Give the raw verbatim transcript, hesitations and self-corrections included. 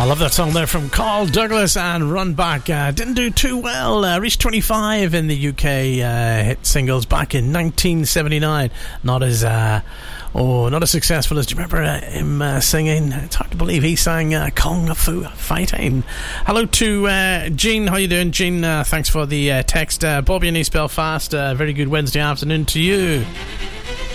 love that song there from Carl Douglas and Run Back. Uh, didn't do too well. Uh, reached twenty-five in the U K uh, hit singles back in nineteen seventy-nine. Not as uh, oh, not as successful as. Do you remember uh, him uh, singing? It's hard to believe he sang uh, Kung Fu Fighting. Hello to uh, Jean. How you doing, Jean? Uh, thanks for the uh, text. Uh, Bobby in East Belfast. Uh, very good Wednesday afternoon to you.